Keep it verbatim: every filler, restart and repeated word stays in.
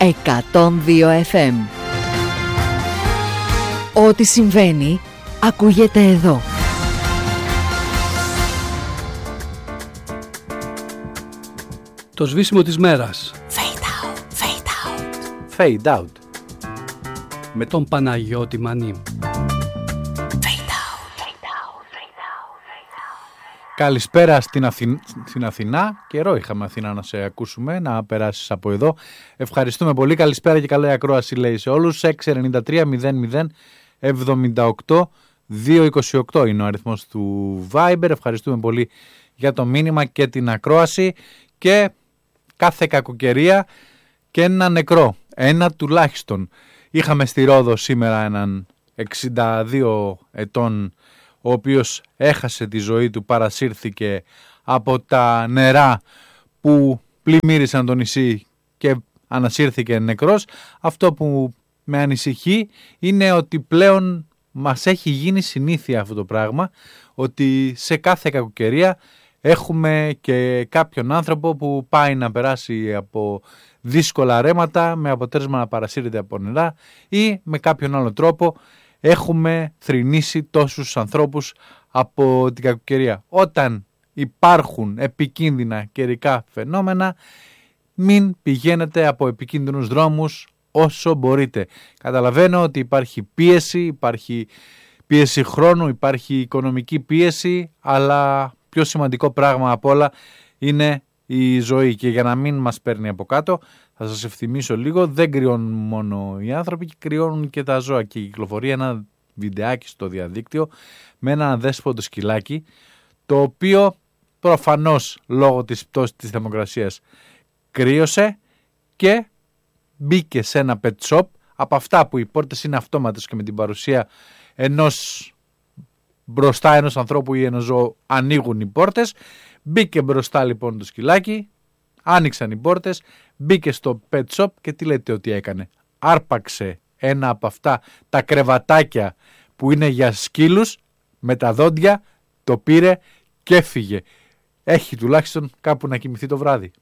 εκατόν δύο εφ εμ. Ό,τι συμβαίνει ακούγεται εδώ. Το σβήσιμο της μέρας. Fade out, fade out. Fade out. Με τον Παναγιώτη Μανί. Καλησπέρα στην, Αθη... στην Αθηνά. Καιρό είχαμε Αθηνά να σε ακούσουμε, να περάσεις από εδώ. Ευχαριστούμε πολύ. Καλησπέρα και καλή ακρόαση λέει σε όλους. έξι εννιά τρία μηδέν μηδέν εβδομήντα οκτώ διακόσια είκοσι οκτώ είναι ο αριθμός του Viber. Ευχαριστούμε πολύ για το μήνυμα και την ακρόαση. Και κάθε κακοκαιρία και ένα νεκρό. Ένα τουλάχιστον. Είχαμε στη Ρόδο σήμερα έναν εξήντα δύο ετών, ο οποίος έχασε τη ζωή του, παρασύρθηκε από τα νερά που πλημμύρισαν το νησί και ανασύρθηκε νεκρός. Αυτό που με ανησυχεί είναι ότι πλέον μας έχει γίνει συνήθεια αυτό το πράγμα, ότι σε κάθε κακοκαιρία έχουμε και κάποιον άνθρωπο που πάει να περάσει από δύσκολα ρέματα με αποτέλεσμα να παρασύρεται από νερά ή με κάποιον άλλο τρόπο έχουμε θρηνήσει τόσους ανθρώπους από την κακοκαιρία. Όταν υπάρχουν επικίνδυνα καιρικά φαινόμενα, μην πηγαίνετε από επικίνδυνους δρόμους όσο μπορείτε. Καταλαβαίνω ότι υπάρχει πίεση, υπάρχει πίεση χρόνου, υπάρχει οικονομική πίεση, αλλά πιο σημαντικό πράγμα απ' όλα είναι η ζωή. Και για να μην μας παίρνει από κάτω, θα σας ευθυμίσω λίγο, δεν κρυώνουν μόνο οι άνθρωποι, και κρυώνουν και τα ζώα. Και κυκλοφορεί ένα βιντεάκι στο διαδίκτυο με ένα αδέσποτο σκυλάκι, το οποίο προφανώς λόγω της πτώσης της θερμοκρασίας κρύωσε και μπήκε σε ένα pet shop, από αυτά που οι πόρτες είναι αυτόματες και με την παρουσία ενός μπροστά ενός ανθρώπου ή ενός ζώου ανοίγουν οι πόρτες. Μπήκε μπροστά λοιπόν το σκυλάκι, άνοιξαν οι πόρτες, μπήκε στο pet shop και τι λέτε ότι έκανε? Άρπαξε ένα από αυτά τα κρεβατάκια που είναι για σκύλους με τα δόντια, το πήρε και έφυγε. Έχει τουλάχιστον κάπου να κοιμηθεί το βράδυ.